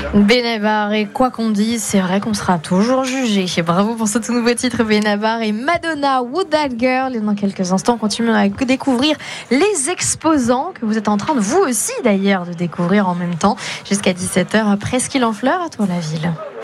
Benabar, et quoi qu'on dise, c'est vrai qu'on sera toujours jugé. Bravo pour ce tout nouveau titre, Benabar et Madonna, Woodall Girl. Et dans quelques instants, on continue à découvrir les exposants que vous êtes en train de, vous aussi d'ailleurs, de découvrir en même temps. Jusqu'à 17h, Presqu'île en fleurs, à toi la ville.